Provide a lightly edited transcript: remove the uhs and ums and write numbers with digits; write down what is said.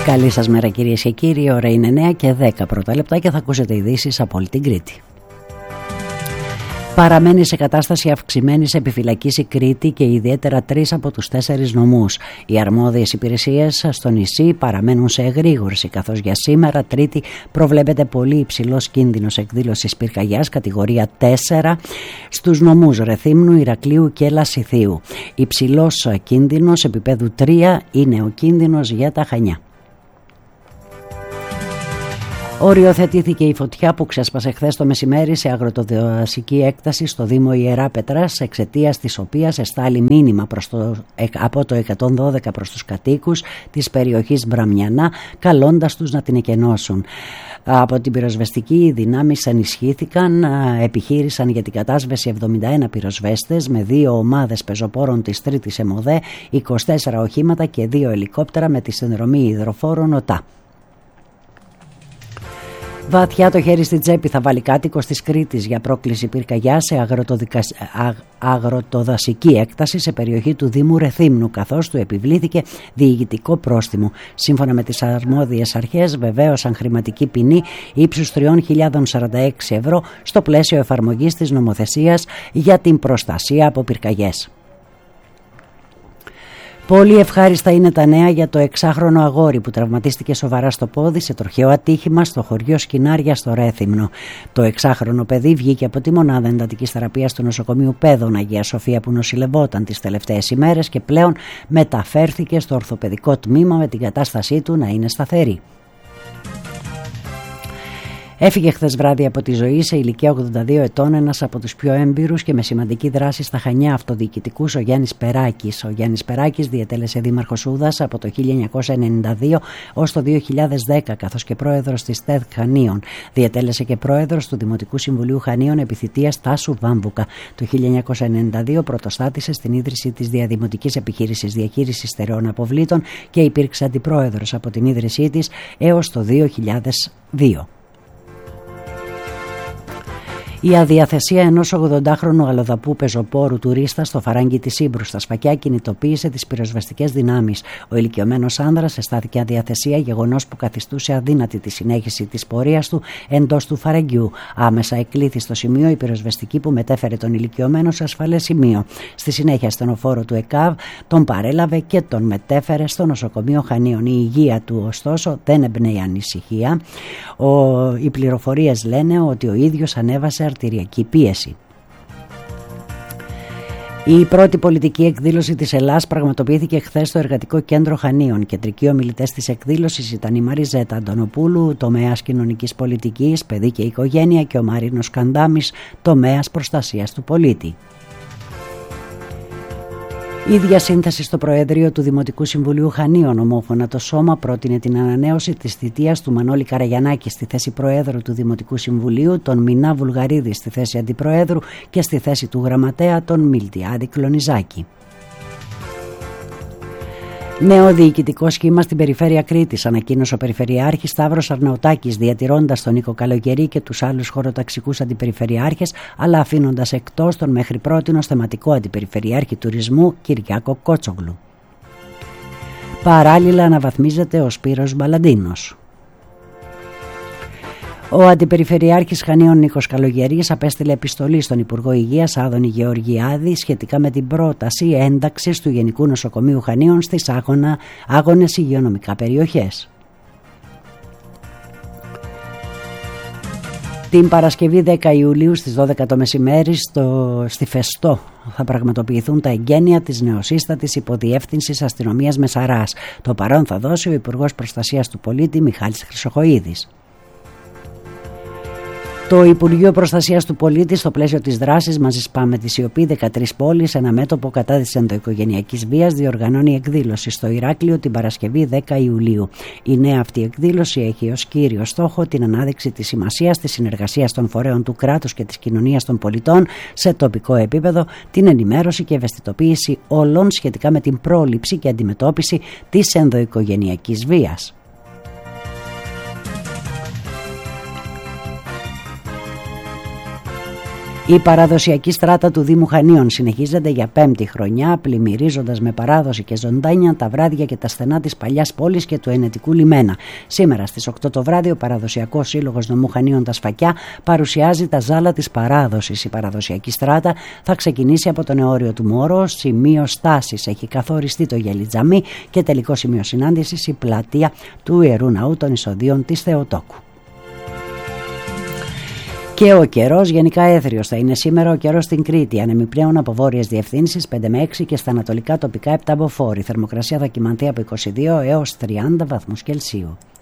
Καλή σας μέρα κυρίες και κύριοι, η ώρα είναι 9 και 10 πρώτα λεπτά και θα ακούσετε ειδήσεις από όλη την Κρήτη. Παραμένει σε κατάσταση αυξημένης επιφυλακής η Κρήτη και ιδιαίτερα 3 από τους 4 νομούς. Οι αρμόδιες υπηρεσίες στο νησί παραμένουν σε εγρήγορση, καθώς για σήμερα Τρίτη προβλέπεται πολύ υψηλός κίνδυνος εκδήλωσης πυρκαγιάς κατηγορία 4 στους νομούς Ρεθύμνου, Ηρακλείου και Λασιθίου. Υψηλός κίνδυνος επίπεδου 3 είναι ο κίνδυνος για τα Χανιά. Οριοθετήθηκε η φωτιά που ξέσπασε χθες το μεσημέρι σε αγροτοδασική έκταση στο Δήμο Ιεράπετρας, εξαιτίας της οποίας εστάλει μήνυμα από το 112 προς τους κατοίκους της περιοχής Μπραμιανά, καλώντας τους να την εκενώσουν. Από την πυροσβεστική οι δυνάμεις ενισχύθηκαν, επιχείρησαν για την κατάσβεση 71 πυροσβέστες με 2 ομάδες πεζοπόρων της 3ης ΕΜΟΔΕ, 24 οχήματα και 2 ελικόπτερα με τη συνδρομή υδροφόρων ΟΤΑ. Βαθιά το χέρι στην τσέπη θα βάλει κάτοικος της Κρήτης για πρόκληση πυρκαγιά σε αγροτοδασική έκταση σε περιοχή του Δήμου Ρεθύμνου, καθώς του επιβλήθηκε διοικητικό πρόστιμο. Σύμφωνα με τις αρμόδιες αρχές, βεβαίωσαν χρηματική ποινή ύψους 3.046 ευρώ στο πλαίσιο εφαρμογής της νομοθεσίας για την προστασία από πυρκαγιές. Πολύ ευχάριστα είναι τα νέα για το 6χρονο αγόρι που τραυματίστηκε σοβαρά στο πόδι σε τροχαίο ατύχημα στο χωριό Σκινάρια στο Ρέθυμνο. Το 6χρονο παιδί βγήκε από τη μονάδα εντατικής θεραπείας του νοσοκομείου Πέδων Αγία Σοφία που νοσηλευόταν τις τελευταίες ημέρες και πλέον μεταφέρθηκε στο ορθοπαιδικό τμήμα με την κατάστασή του να είναι σταθερή. Έφυγε χθες βράδυ από τη ζωή σε ηλικία 82 ετών ένας από τους πιο έμπειρους και με σημαντική δράση στα Χανιά αυτοδιοικητικούς, ο Γιάννης Περάκης. Ο Γιάννης Περάκης διετέλεσε δήμαρχος Ούδας από το 1992 ως το 2010, καθώς και πρόεδρος της ΤΕΔ Χανίων. Διετέλεσε και πρόεδρος του Δημοτικού Συμβουλίου Χανίων επί θητείας Τάσου Βάμβουκα. Το 1992 πρωτοστάτησε στην ίδρυση της Διαδημοτικής Επιχείρησης Διαχείρισης Στερεών Αποβλήτων και υπήρξε αντιπρόεδρος από την ίδρυσή της έως το 2002. Η αδιαθεσία ενός 80χρονου αλλοδαπού πεζοπόρου τουρίστα στο φαράγγι της Ήμπρου στα Σφακιά κινητοποίησε τις πυροσβεστικές δυνάμεις. Ο ηλικιωμένος άνδρας αισθάθηκε αδιαθεσία, γεγονός που καθιστούσε αδύνατη τη συνέχιση της πορείας του εντός του φαραγγιού. Άμεσα εκλήθη στο σημείο η πυροσβεστική που μετέφερε τον ηλικιωμένο σε ασφαλές σημείο. Στη συνέχεια, στενοφόρο του ΕΚΑΒ τον παρέλαβε και τον μετέφερε στο νοσοκομείο Χανίων. Η υγεία του, ωστόσο, δεν εμπνέει ανησυχία. Οι πληροφορίες λένε ότι ο ίδιος ανέβασε αρτηριακή πίεση. Η πρώτη πολιτική εκδήλωση της Ελλάς πραγματοποιήθηκε χθες στο Εργατικό Κέντρο Χανίων. Κεντρικοί ομιλητές της εκδήλωσης ήταν η Μαριζέτα Αντωνοπούλου, τομέας κοινωνικής πολιτικής, παιδί και οικογένεια, και ο Μαρίνος Καντάμης, τομέας προστασίας του πολίτη. Η διασύνθεση στο Προεδρείο του Δημοτικού Συμβουλίου Χανίων, ομόφωνα το σώμα πρότεινε την ανανέωση της θητείας του Μανώλη Καραγιαννάκη στη θέση Προέδρου του Δημοτικού Συμβουλίου, τον Μινά Βουλγαρίδη στη θέση Αντιπροέδρου και στη θέση του Γραμματέα τον Μιλτιάδη Κλονιζάκη. Νέο διοικητικό σχήμα στην περιφέρεια Κρήτης, ανακοίνωσε ο Περιφερειάρχης Σταύρος Αρναουτάκης, διατηρώντας τον Νίκο Καλογερή και τους άλλους χωροταξικούς αντιπεριφερειάρχες, αλλά αφήνοντας εκτός τον μέχρι πρότινος θεματικό αντιπεριφερειάρχη τουρισμού Κυριάκο Κότσογλου. Παράλληλα αναβαθμίζεται ο Σπύρος Μπαλαντίνος. Ο Αντιπεριφερειάρχης Χανίων Νίκος Καλογερής απέστειλε επιστολή στον Υπουργό Υγείας Άδωνη Γεωργιάδη σχετικά με την πρόταση ένταξης του Γενικού Νοσοκομείου Χανίων στις άγονες υγειονομικά περιοχές. Την Παρασκευή 10 Ιουλίου στις 12 το μεσημέρι στη Φεστό θα πραγματοποιηθούν τα εγγένεια της νεοσύστατης Υποδιεύθυνσης Αστυνομίας Μεσαράς. Το παρόν θα δώσει ο Υπουργός Προστασίας του Πολίτη Μιχάλης Χρυσοχοΐδης. Το Υπουργείο Προστασίας του Πολίτη, στο πλαίσιο της δράσης Μαζί Σπάμε τη Σιωπή 13 πόλεις, ένα μέτωπο κατά της ενδοοικογενειακής βίας, διοργανώνει εκδήλωση στο Ηράκλειο την Παρασκευή 10 Ιουλίου. Η νέα αυτή εκδήλωση έχει ως κύριο στόχο την ανάδειξη της σημασίας της συνεργασίας των φορέων του κράτους και της κοινωνίας των πολιτών σε τοπικό επίπεδο, την ενημέρωση και ευαισθητοποίηση όλων σχετικά με την πρόληψη και αντιμετώπιση της ενδοοικογενειακής βίας. Η παραδοσιακή στράτα του Δήμου Χανίων συνεχίζεται για 5η χρονιά, πλημμυρίζοντας με παράδοση και ζωντάνια τα βράδια και τα στενά της παλιάς πόλης και του Ενετικού λιμένα. Σήμερα στις 8 το βράδυ, ο Παραδοσιακός Σύλλογος Νομού Χανίων Τα Σφακιά παρουσιάζει τα ζάλα της παράδοσης. Η παραδοσιακή στράτα θα ξεκινήσει από το Νεόριο του Μόρο. Σημείο στάσης έχει καθοριστεί το Γελιτζαμί και τελικό σημείο συνάντησης η πλατεία του Ιερού Ναού των Εισοδείων της Θεοτόκου. Και ο καιρός γενικά έθριος θα είναι σήμερα ο καιρός στην Κρήτη. Ανεμιπλέον από βόρειες διευθύνσεις 5 με 6 και στα ανατολικά τοπικά 7 μποφόρ. Η θερμοκρασία θα κυμανθεί από 22 έως 30 βαθμούς Κελσίου.